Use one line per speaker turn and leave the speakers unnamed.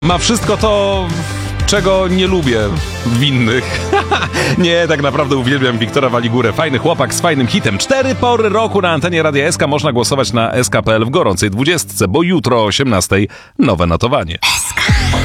Ma wszystko to, czego nie lubię w innych. Nie, tak naprawdę uwielbiam Wiktora Waligurę. Fajny chłopak z fajnym hitem. 4 pory roku na antenie Radia SK. Można głosować na SK.pl w gorącej 20, bo jutro o 18 nowe notowanie.